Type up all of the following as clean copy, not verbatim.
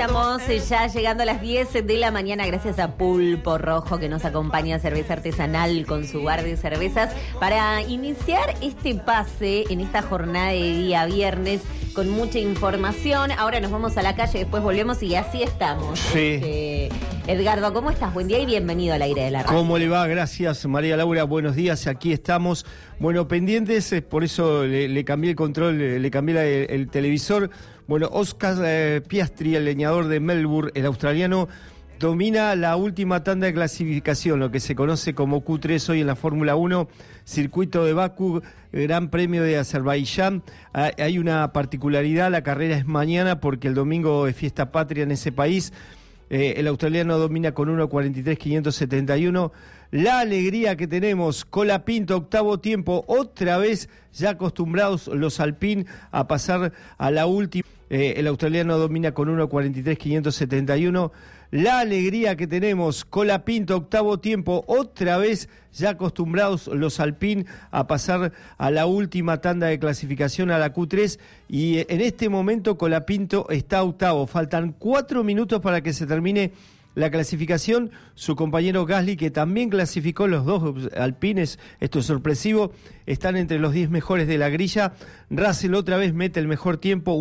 estamos ya llegando a las 10 de la mañana gracias a Pulpo Rojo que nos acompaña, cerveza artesanal con su bar de cervezas, para iniciar este pase en esta jornada de día viernes con mucha información. Ahora nos vamos a la calle, después volvemos y así estamos. Sí. Edgardo, ¿cómo estás? Buen día y bienvenido al aire de la radio. ¿Cómo le va? Gracias, María Laura. Buenos días, aquí estamos. Bueno, pendientes, por eso le cambié el control, le cambié el televisor. Bueno, Oscar Piastri, el leñador de Melbourne, el australiano, domina la última tanda de clasificación, lo que se conoce como Q3 hoy en la Fórmula 1, circuito de Bakú, Gran Premio de Azerbaiyán. Hay una particularidad, la carrera es mañana porque el domingo es fiesta patria en ese país. El australiano domina con 1.43.571. La alegría que tenemos, Colapinto, octavo tiempo, otra vez ya acostumbrados los Alpine a pasar a la última. El australiano domina con 1.43.571. La alegría que tenemos, Colapinto, octavo tiempo, otra vez ya acostumbrados los Alpine a pasar a la última tanda de clasificación, a la Q3, y en este momento Colapinto está octavo. Faltan 4 minutos para que se termine la clasificación. Su compañero Gasly, que también clasificó, los dos alpines, esto es sorpresivo, están entre los 10 mejores de la grilla. Russell otra vez mete el mejor tiempo,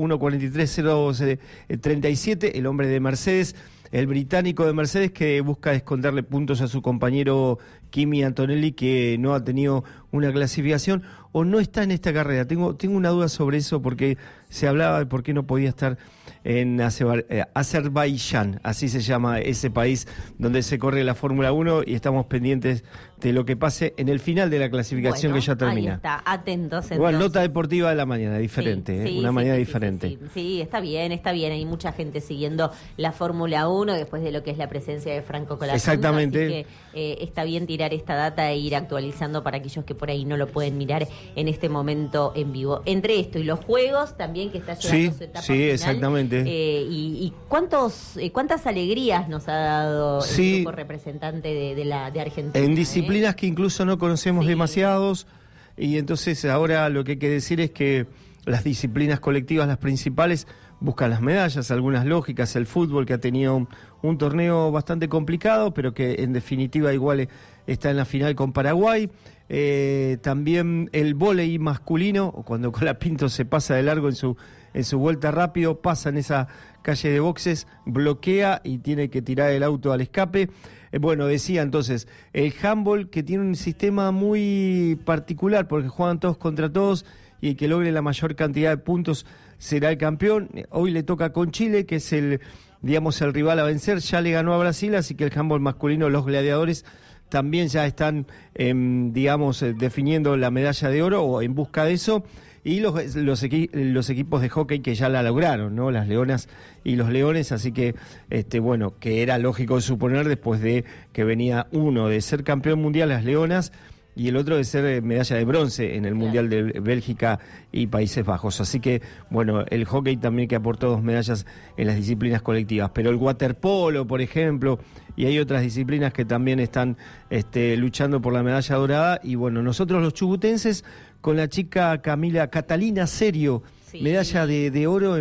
1.43.037, el hombre de Mercedes, el británico de Mercedes, que busca esconderle puntos a su compañero Kimi Antonelli, que no ha tenido una clasificación o no está en esta carrera. Tengo una duda sobre eso, porque se hablaba de por qué no podía estar en Azerbaiyán, así se llama ese país donde se corre la Fórmula 1, y estamos pendientes de lo que pase en el final de la clasificación, que ya termina. Ahí está, atentos. Igual, nota deportiva de la mañana, diferente, sí, una mañana diferente. Sí, está bien, hay mucha gente siguiendo la Fórmula 1 después de lo que es la presencia de Franco Colapinto. Exactamente. Así que está bien tirar esta data e ir actualizando para aquellos que por ahí no lo pueden mirar en este momento en vivo. Entre esto y los juegos también, que está llevando su etapa final. Exactamente. Y cuántas alegrías nos ha dado el grupo representante de Argentina. En disciplinas que incluso no conocemos demasiados, y entonces ahora lo que hay que decir es que las disciplinas colectivas, las principales, buscan las medallas, algunas lógicas. El fútbol, que ha tenido un torneo bastante complicado, pero que en definitiva igual está en la final con Paraguay. También el vóley masculino, cuando Colapinto se pasa de largo en su vuelta rápido, pasa en esa calle de boxes, bloquea y tiene que tirar el auto al escape. Bueno, decía entonces, el handball, que tiene un sistema muy particular porque juegan todos contra todos, y el que logre la mayor cantidad de puntos será el campeón. Hoy le toca con Chile, que es el rival a vencer. Ya le ganó a Brasil, así que el handball masculino, los gladiadores, también ya están, definiendo la medalla de oro o en busca de eso. Y los equipos de hockey, que ya la lograron, ¿no? Las Leonas y los Leones, así que, que era lógico suponer, después de que venía uno de ser campeón mundial, las Leonas, y el otro de ser medalla de bronce en el Mundial de Bélgica y Países Bajos. Así que, el hockey también, que aportó 2 medallas en las disciplinas colectivas. Pero el waterpolo, por ejemplo, y hay otras disciplinas que también están luchando por la medalla dorada. Y nosotros los chubutenses, con la chica Catalina Serio, medalla de oro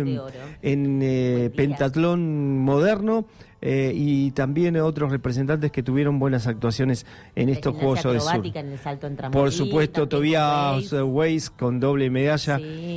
en pentatlón moderno. Y también otros representantes que tuvieron buenas actuaciones en estos Juegos del Sur. En el salto en trampolín, por supuesto, Tobias Weiss con doble medalla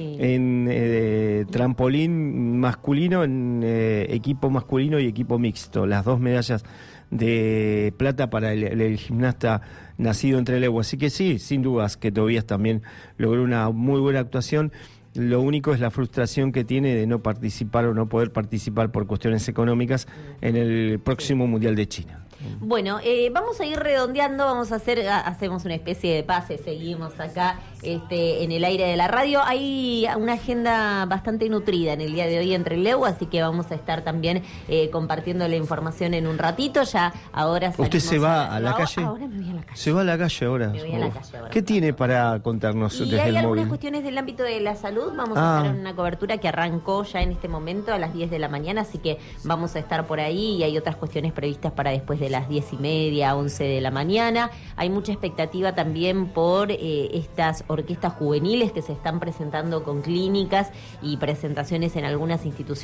en trampolín masculino, en equipo masculino y equipo mixto. Las 2 medallas de plata para el gimnasta nacido en Trelew. Así que sí, sin dudas que Tobias también logró una muy buena actuación. Lo único es la frustración que tiene de no participar o no poder participar por cuestiones económicas en el próximo Mundial de China. Bueno, vamos a ir redondeando, hacemos una especie de pase, seguimos acá en el aire de la radio. Hay una agenda bastante nutrida en el día de hoy en Trelew, así que vamos a estar también compartiendo la información en un ratito. Ya ahora ¿usted se va a la calle? Ahora me voy a la calle. ¿Se va a la calle ahora? Me voy a la calle ahora. ¿Qué tiene para contarnos desde el móvil? Y hay algunas cuestiones del ámbito de la salud. Vamos a estar en una cobertura que arrancó ya en este momento a las 10 de la mañana, así que vamos a estar por ahí, y hay otras cuestiones previstas para después de las 10:30, 11 de la mañana. Hay mucha expectativa también por estas orquestas juveniles que se están presentando con clínicas y presentaciones en algunas instituciones